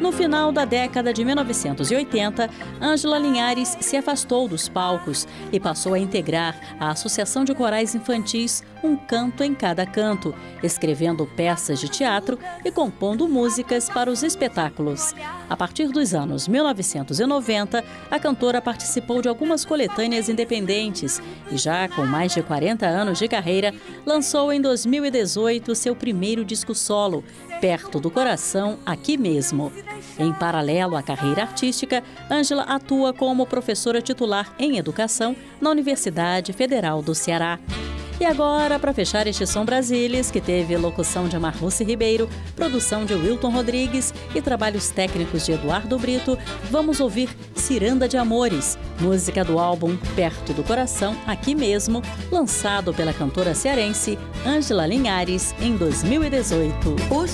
No final da década de 1980, Ângela Linhares se afastou dos palcos e passou a integrar a Associação de Corais Infantis Um Canto em Cada Canto, escrevendo peças de teatro e compondo músicas para os espetáculos. A partir dos anos 1990, a cantora participou de algumas coletâneas independentes e, já com mais de 40 anos de carreira, lançou em 2018 seu primeiro disco solo, Perto do Coração, Aqui Mesmo. Em paralelo à carreira artística, Ângela atua como professora titular em educação na Universidade Federal do Ceará. E agora, para fechar este Som Brasilis, que teve locução de Marluce Ribeiro, produção de Wilton Rodrigues e trabalhos técnicos de Eduardo Brito, vamos ouvir Ciranda de Amores, música do álbum Perto do Coração, Aqui Mesmo, lançado pela cantora cearense Ângela Linhares em 2018.